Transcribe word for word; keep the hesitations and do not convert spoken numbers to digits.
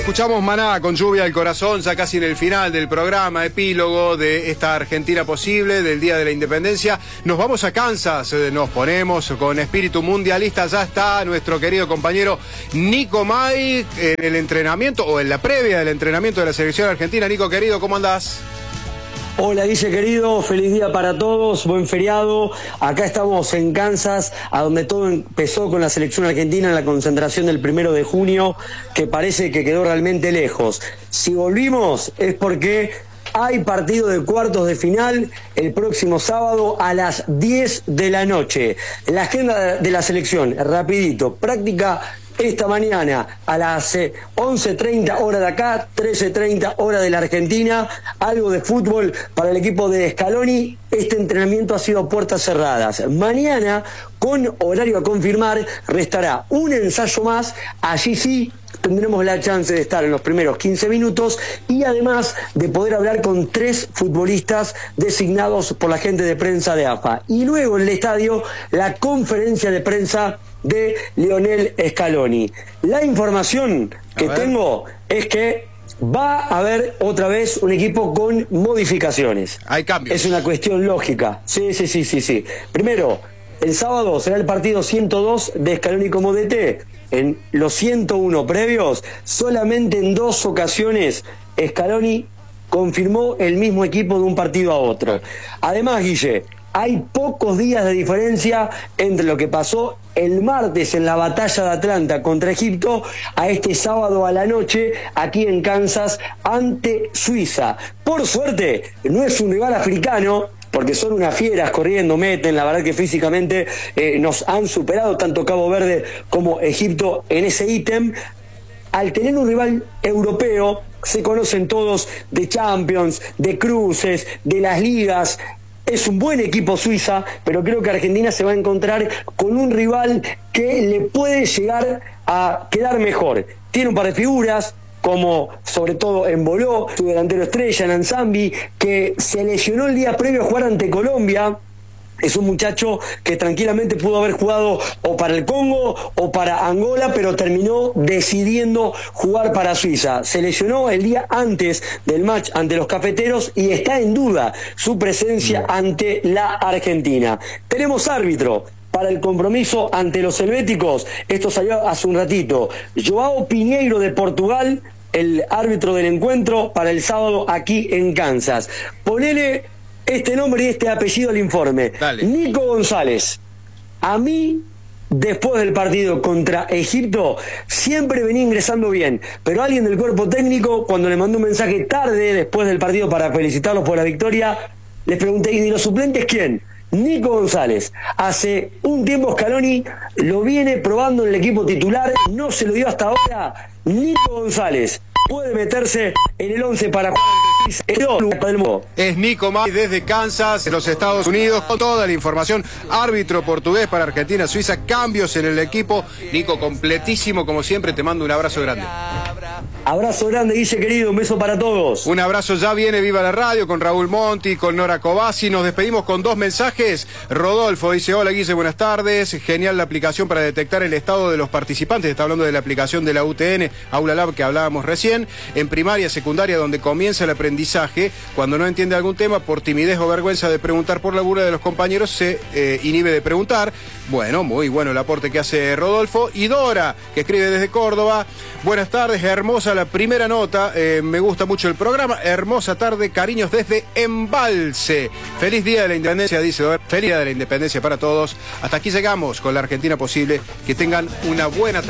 Escuchamos Maná con Lluvia al Corazón, ya casi en el final del programa, epílogo de esta Argentina posible, del Día de la Independencia. Nos vamos a Kansas, nos ponemos con espíritu mundialista. Ya está nuestro querido compañero Nico May en el entrenamiento, o en la previa del entrenamiento de la selección argentina. Nico, querido, ¿cómo andás? Hola Guille querido, feliz día para todos, buen feriado. Acá estamos en Kansas, a donde todo empezó con la selección argentina en la concentración del primero de junio, que parece que quedó realmente lejos. Si volvimos es porque hay partido de cuartos de final el próximo sábado a las diez de la noche. La agenda de la selección, rapidito, práctica esta mañana a las once treinta hora de acá, trece treinta hora de la Argentina, algo de fútbol para el equipo de Scaloni. Este entrenamiento ha sido a puertas cerradas. Mañana, con horario a confirmar, restará un ensayo más. Allí sí tendremos la chance de estar en los primeros quince minutos y además de poder hablar con tres futbolistas designados por la gente de prensa de A F A. Y luego en el estadio, la conferencia de prensa de Lionel Scaloni. La información que tengo es que va a haber otra vez un equipo con modificaciones. Hay cambios. Es una cuestión lógica. Sí, sí, sí, sí, sí. Primero, el sábado será el partido ciento dos de Scaloni como D T. En los ciento uno previos, solamente en dos ocasiones Scaloni confirmó el mismo equipo de un partido a otro. Además, Guille, hay pocos días de diferencia entre lo que pasó el martes en la batalla de Atlanta contra Egipto a este sábado a la noche aquí en Kansas ante Suiza. Por suerte, no es un rival africano, porque son unas fieras corriendo, meten, la verdad que físicamente eh, nos han superado tanto Cabo Verde como Egipto en ese ítem. Al tener un rival europeo, se conocen todos de Champions, de cruces, de las ligas. Es un buen equipo Suiza, pero creo que Argentina se va a encontrar con un rival que le puede llegar a quedar mejor. Tiene un par de figuras, como sobre todo Emboló, su delantero estrella, Nansambi, que se lesionó el día previo a jugar ante Colombia. Es un muchacho que tranquilamente pudo haber jugado o para el Congo o para Angola, pero terminó decidiendo jugar para Suiza. Se lesionó el día antes del match ante los cafeteros y está en duda su presencia ante la Argentina. Tenemos árbitro para el compromiso ante los helvéticos. Esto salió hace un ratito. Joao Pinheiro de Portugal, el árbitro del encuentro para el sábado aquí en Kansas. Ponele este nombre y este apellido al informe. Dale. Nico González. A mí, después del partido contra Egipto, siempre venía ingresando bien, pero alguien del cuerpo técnico, cuando le mandó un mensaje tarde después del partido para felicitarlos por la victoria, les pregunté, ¿y de los suplentes quién? Nico González. Hace un tiempo Scaloni lo viene probando en el equipo titular, no se lo dio hasta ahora. Nico González puede meterse en el once para jugar ante Suiza. Es Nico May desde Kansas, en los Estados Unidos, con toda la información. Árbitro portugués para Argentina, Suiza, cambios en el equipo. Nico, completísimo como siempre, te mando un abrazo grande. Abrazo grande, Guille querido, un beso para todos. Un abrazo, ya viene Viva la Radio con Raúl Monti, con Nora Cobasi. Nos despedimos con dos mensajes. Rodolfo dice, hola Guille, buenas tardes. Genial la aplicación para detectar el estado de los participantes. Está hablando de la aplicación de la U T N, Aula Lab, que hablábamos recién. En primaria, secundaria, donde comienza el aprendizaje, cuando no entiende algún tema, por timidez o vergüenza de preguntar por la burla de los compañeros, se eh, inhibe de preguntar. Bueno, muy bueno el aporte que hace Rodolfo. Y Dora, que escribe desde Córdoba, buenas tardes, hermosa la primera nota, eh, me gusta mucho el programa, hermosa tarde, cariños desde Embalse. Feliz Día de la Independencia, dice Dora, feliz Día de la Independencia para todos. Hasta aquí llegamos con la Argentina posible, que tengan una buena tarde.